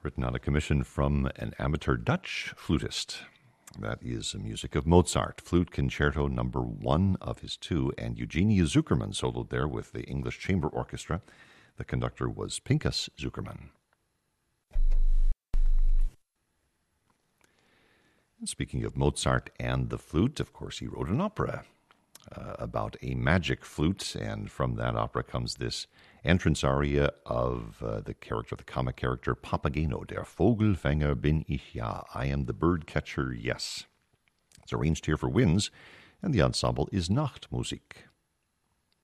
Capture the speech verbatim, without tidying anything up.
written on a commission from an amateur Dutch flutist. That is the music of Mozart, Flute Concerto Number One of his two, and Eugenie Zukerman soloed there with the English Chamber Orchestra. The conductor was Pinkas Zukerman. And speaking of Mozart and the flute, of course, he wrote an opera uh, about a magic flute, and from that opera comes this entrance aria of uh, the character, the comic character Papageno, Der Vogelfänger bin ich ja, I am the bird catcher, yes. It's arranged here for winds, and the ensemble is Nachtmusik.